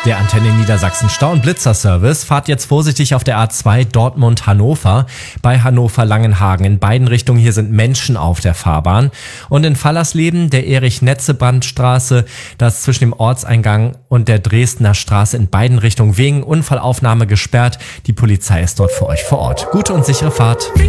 Der Antenne Niedersachsen Stau- und Blitzerservice. Fahrt jetzt vorsichtig auf der A2 Dortmund-Hannover. Bei Hannover-Langenhagen in beiden Richtungen. Hier sind Menschen auf der Fahrbahn. Und in Fallersleben der Erich-Netze-Brandstraße. Das ist zwischen dem Ortseingang und der Dresdner Straße in beiden Richtungen wegen Unfallaufnahme gesperrt. Die Polizei ist dort für euch vor Ort. Gute und sichere Fahrt.